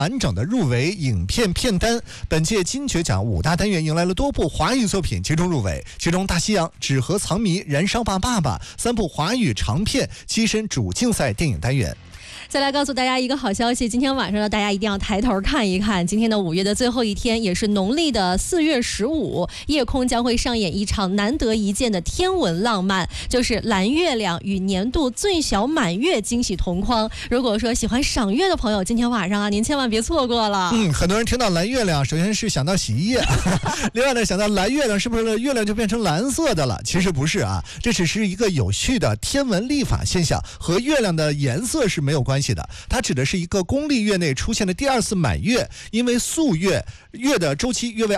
完整的入围影片片单。本届金爵奖5大单元迎来了多部华语作品集中入围，其中《大西洋》、《纸盒藏谜》、《燃烧吧爸爸》3部华语长片跻身主竞赛电影单元。 再来告诉大家一个好消息，今天晚上呢，大家一定要抬头看一看，今天的5月的最后一天，也是农历的4月15，夜空将会上演一场难得一见的天文浪漫，就是蓝月亮与年度最小满月惊喜同框。如果说喜欢赏月的朋友，今天晚上啊，您千万别错过了。 很多人听到蓝月亮，首先是想到洗衣液，另外呢，想到蓝月亮是不是月亮就变成蓝色的了？其实不是啊，这只是一个有趣的天文历法现象，和月亮的颜色是没有关系的。它指的是一个公历月内出现的第2次满月，因为素月的周期约为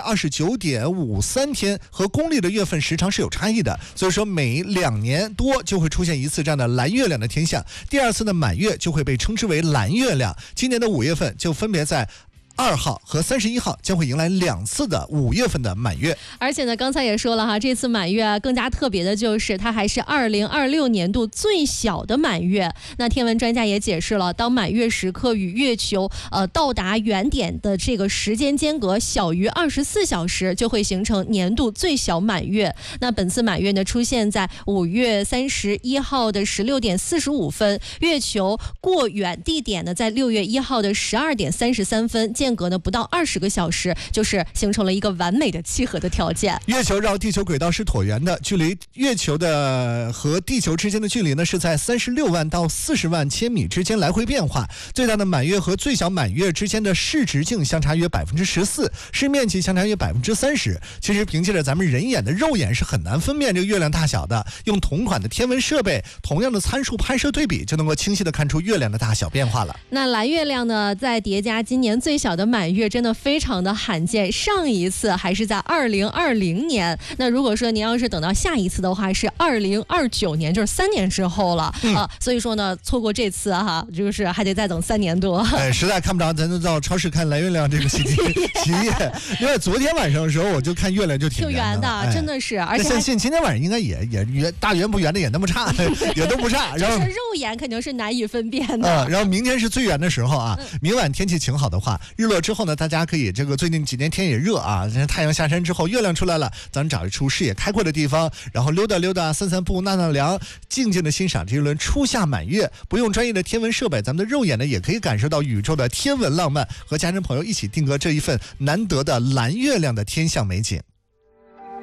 29.53天，和公历的月份时长是有差异的，所以说每2年多就会出现一次这样的蓝月亮的天象，第2次的满月就会被称之为蓝月亮。今年的5月份就分别在2号和31号将会迎来2次的5月份的满月。 而且呢，刚才也说了哈，这次满月更加特别的就是它还是2026年度最小的满月。那天文专家也解释了，当满月时刻与月球到达原点的这个时间间隔小于24小时，就会形成年度最小满月。那本次满月呢，出现在5月31号的16点45分，月球过远地点呢，在6月1号的12点33分。间隔呢不到20个小时，就是形成了一个完美的契合的条件。 月球绕地球轨道是椭圆的，距离月球的和地球之间的距离呢是在36万到40万千米之间来回变化。最大的满月和最小满月之间的视直径相差约14%，视面积相差约30%。其实凭借着咱们人眼的肉眼是很难分辨这个月亮大小的，用同款的天文设备，同样的参数拍摄对比，就能够清晰的看出月亮的大小变化了。 那蓝月亮呢，再叠加今年最小的满月，真的非常的罕见，上一次还是在2020年。那如果说您要是等到下一次的话，是2029年，就是3年之后了所以说呢，错过这次哈，就是还得再等3年多。 实在看不着，咱就到超市看蓝月亮这个喜液。因为昨天晚上的时候，我就看月亮就挺圆的， 真的是。而且相信今天晚上应该也圆，大圆不圆的也那么差，也都不差。然后就是肉眼肯定是难以分辨的。 然后明天是最圆的时候啊，明晚天气晴好的话，日落之后呢，大家可以这个最近几天天也热啊，太阳下山之后，月亮出来了，咱找一处视野开阔的地方，然后溜达溜达、散散步、纳纳凉，静静的欣赏这一轮初夏满月。不用专业的天文设备，咱们的肉眼呢也可以感受到宇宙的天文浪漫，和家人朋友一起定格这一份难得的蓝月亮的天象美景。